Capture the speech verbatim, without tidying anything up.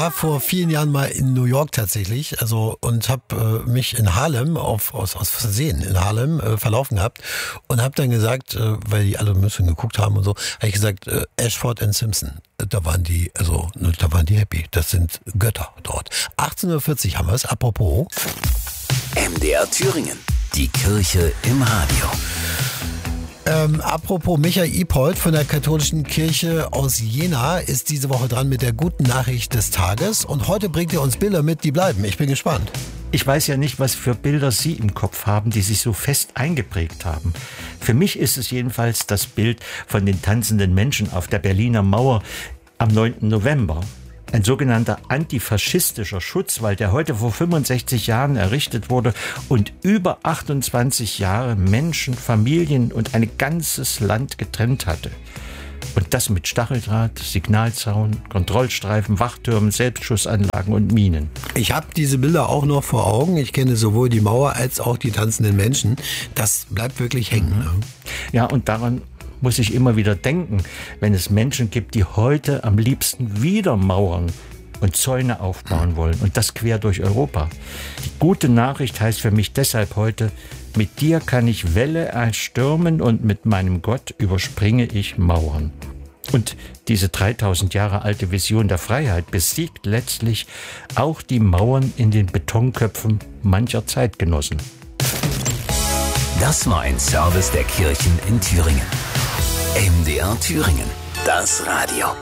war vor vielen Jahren mal in New York tatsächlich, also und habe äh, mich in Harlem auf aus aus Versehen in Harlem äh, verlaufen gehabt und habe dann gesagt, äh, weil die alle ein bisschen geguckt haben und so, habe ich gesagt, äh, Ashford and Simpson. Da waren die, also da waren die happy. Das sind Götter dort. achtzehn Uhr vierzig haben wir es. Apropos M D R Thüringen. Die Kirche im Radio. Ähm, apropos Michael Ipold von der katholischen Kirche aus Jena ist diese Woche dran mit der guten Nachricht des Tages und heute bringt er uns Bilder mit, die bleiben. Ich bin gespannt. Ich weiß ja nicht, was für Bilder Sie im Kopf haben, die sich so fest eingeprägt haben. Für mich ist es jedenfalls das Bild von den tanzenden Menschen auf der Berliner Mauer am neunten November. Ein sogenannter antifaschistischer Schutzwall, der heute vor fünfundsechzig Jahren errichtet wurde und über achtundzwanzig Jahre Menschen, Familien und ein ganzes Land getrennt hatte. Und das mit Stacheldraht, Signalzaun, Kontrollstreifen, Wachtürmen, Selbstschussanlagen und Minen. Ich habe diese Bilder auch noch vor Augen. Ich kenne sowohl die Mauer als auch die tanzenden Menschen. Das bleibt wirklich hängen. Ne? Ja, und daran muss ich immer wieder denken, wenn es Menschen gibt, die heute am liebsten wieder Mauern und Zäune aufbauen wollen. Und das quer durch Europa. Die gute Nachricht heißt für mich deshalb heute, mit dir kann ich Welle erstürmen und mit meinem Gott überspringe ich Mauern. Und diese dreitausend Jahre alte Vision der Freiheit besiegt letztlich auch die Mauern in den Betonköpfen mancher Zeitgenossen. Das war ein Service der Kirchen in Thüringen. M D R Thüringen, das Radio.